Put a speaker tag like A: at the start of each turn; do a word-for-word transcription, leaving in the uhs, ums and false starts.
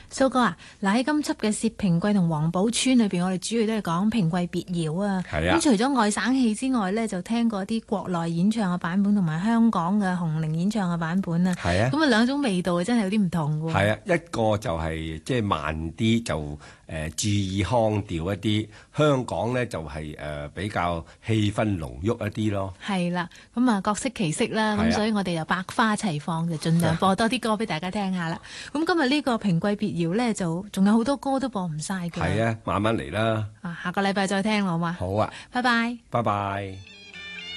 A: 蘇哥啊，嗱喺今輯嘅薛平貴同黃寶川裏邊，我哋主要都係講平貴別窯啊。
B: 係啊。
A: 咁除咗外省戲之外呢，就聽過啲國內演唱嘅版本，同埋香港嘅紅伶演唱嘅版本啊。
B: 係啊。
A: 咁啊兩種味道真係有啲唔同㗎喎。
B: 係啊，一個就係即係慢啲，就誒、呃、注意腔調一啲。香港呢，就係、是、誒、呃、比較氣氛濃郁一啲咯。
A: 係啦，咁啊各色其色啦，咁、啊、所以我哋就百花齊放，就盡量播多啲歌俾大家聽下啦。咁今日呢個平貴別窯呢，就仲有好多歌都播唔晒㗎。
B: 係啊，慢慢嚟啦。
A: 啊，下個禮拜再聽好嘛？
B: 好啊，
A: 拜拜。
B: 拜拜。